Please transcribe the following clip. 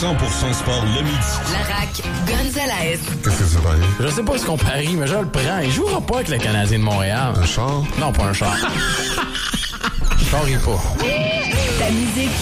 100% sport le midi. La RAQ, Gonzalez. Qu'est-ce que tu paries? Je sais pas ce qu'on parie, mais je le prends. Il jouera pas avec le Canadien de Montréal. Un char? Non, pas un char. Je parie pas. Ta musique